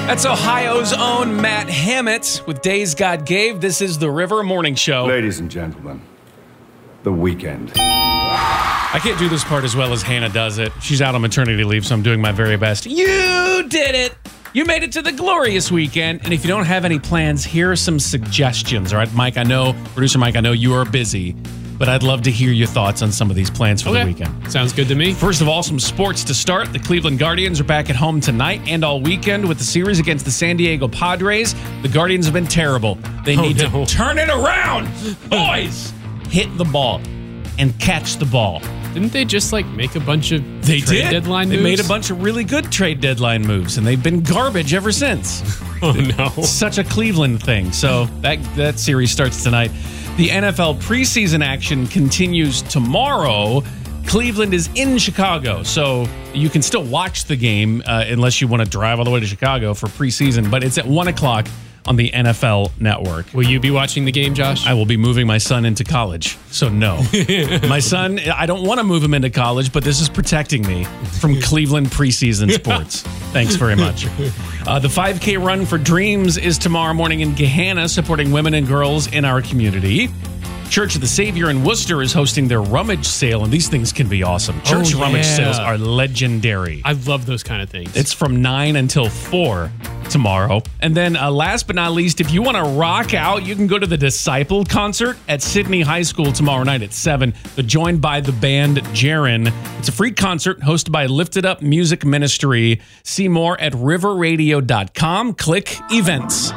That's Ohio's own Matt Hammett with Days God Gave. This is the River Morning Show. Ladies and gentlemen, the weekend. I can't do this part as well as Hannah does it. She's out on maternity leave, so I'm doing my very best. You did it! You made it to the glorious weekend. And if you don't have any plans, here are some suggestions. All right, Mike, producer Mike, I know you are busy, but I'd love to hear your thoughts on some of these plans for the weekend. Sounds good to me. First of all, some sports to start. The Cleveland Guardians are back at home tonight and all weekend with the series against the San Diego Padres. The Guardians have been terrible. They need to turn it around. Boys, hit the ball and catch the ball. Didn't they just make a bunch of deadline moves? They made a bunch of really good trade deadline moves, and they've been garbage ever since. Oh, no. Such a Cleveland thing. So that series starts tonight. The NFL preseason action continues tomorrow. Cleveland is in Chicago, so you can still watch the game unless you want to drive all the way to Chicago for preseason, but it's at 1 o'clock on the NFL Network. Will you be watching the game, Josh? I will be moving my son into college, so no. My son, I don't want to move him into college, but this is protecting me from Cleveland preseason sports. Thanks very much. The 5K Run for Dreams is tomorrow morning in Gahanna, supporting women and girls in our community. Church of the Savior in Worcester is hosting their rummage sale, and these things can be awesome. Church rummage sales are legendary. I love those kind of things. It's from 9 until 4 tomorrow. And then last but not least, if you want to rock out, you can go to the Disciple concert at Sydney High School tomorrow night at 7. They're joined by the band Jaren. It's a free concert hosted by Lifted Up Music Ministry. See more at riverradio.com. Click events.